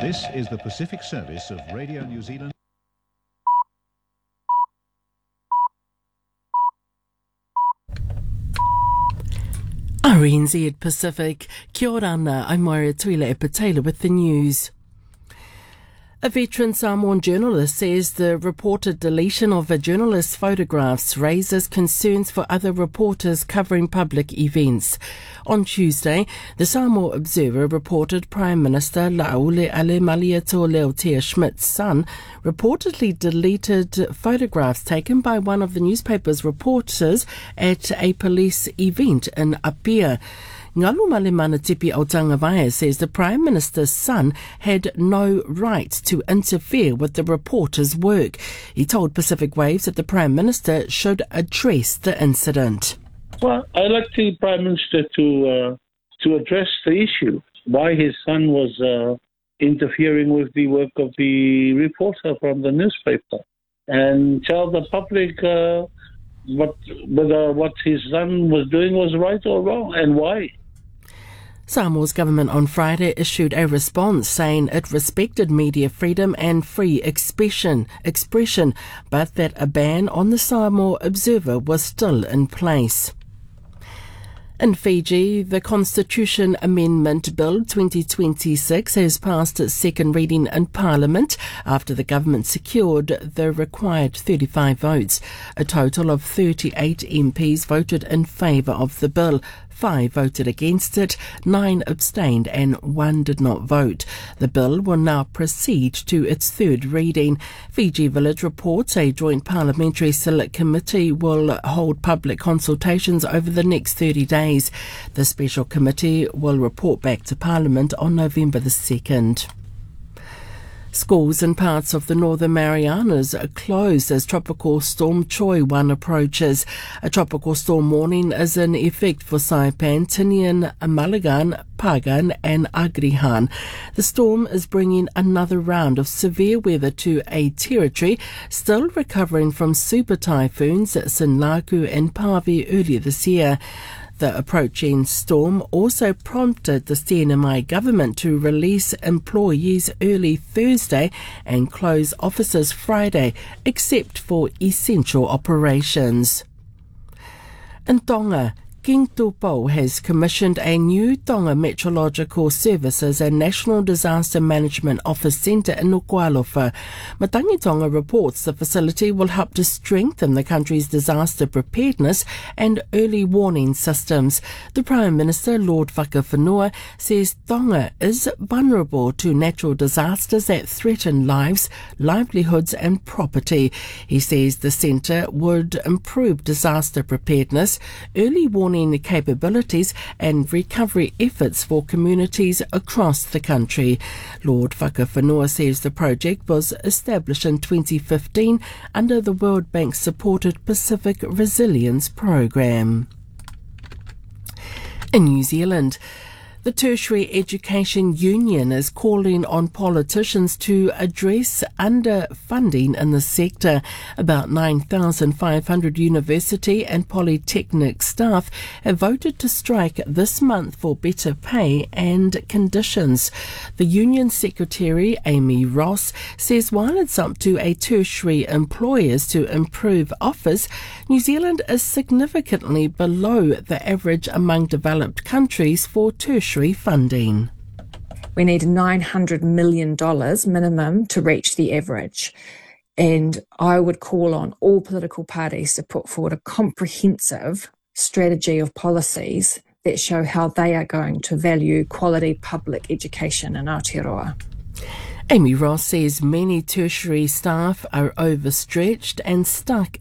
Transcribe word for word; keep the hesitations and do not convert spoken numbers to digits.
This is the Pacific Service of Radio New Zealand. R N Z Pacific. Kia ora ana, I'm Moira Tuila Epatela with the news. A veteran Samoan journalist says the reported deletion of a journalist's photographs raises concerns for other reporters covering public events. On Tuesday, the Samoa Observer reported Prime Minister Laule Ale Maliato Leotea Schmidt's son reportedly deleted photographs taken by one of the newspaper's reporters at a police event in Apia. Ngalu Malemana Tipi Autangawai says the Prime Minister's son had no right to interfere with the reporter's work. He told Pacific Waves that the Prime Minister should address the incident. Well, I'd like the Prime Minister to uh, to address the issue, why his son was uh, interfering with the work of the reporter from the newspaper, and tell the public uh, what whether what his son was doing was right or wrong, and why. Samoa's government on Friday issued a response saying it respected media freedom and free expression, expression, but that a ban on the Samoa Observer was still in place. In Fiji, the Constitution Amendment Bill twenty twenty-six has passed its second reading in Parliament after the government secured the required thirty-five votes. A total of thirty-eight M Ps voted in favour of the bill. Five voted against it, nine abstained and one did not vote. The bill will now proceed to its third reading. Fiji Village reports a joint parliamentary select committee will hold public consultations over the next thirty days. The special committee will report back to Parliament on November the second. Schools in parts of the Northern Marianas are closed as Tropical Storm Choi one approaches. A tropical storm warning is in effect for Saipan, Tinian, Malagan, Pagan and Agrihan. The storm is bringing another round of severe weather to a territory still recovering from super typhoons Sinlaku and Pavi earlier this year. The approaching storm also prompted the C N M I government to release employees early Thursday and close offices Friday, except for essential operations. In Tonga, King Tupou has commissioned a new Tonga Meteorological Services and National Disaster Management Office Centre in Nuku'alofa. Matangi Tonga reports the facility will help to strengthen the country's disaster preparedness and early warning systems. The Prime Minister, Lord Whakawhenua, says Tonga is vulnerable to natural disasters that threaten lives, livelihoods and property. He says the centre would improve disaster preparedness, early warning capabilities and recovery efforts for communities across the country. Lord Whakawhenua says the project was established in twenty fifteen under the World Bank-supported Pacific Resilience Programme. In New Zealand, the Tertiary Education Union is calling on politicians to address underfunding in the sector. About nine thousand five hundred university and polytechnic staff have voted to strike this month for better pay and conditions. The union secretary, Amy Ross, says while it's up to a tertiary employers to improve offers, New Zealand is significantly below the average among developed countries for tertiary funding. We need nine hundred million dollars minimum to reach the average. And I would call on all political parties to put forward a comprehensive strategy of policies that show how they are going to value quality public education in Aotearoa. Amy Ross says many tertiary staff are overstretched and stuck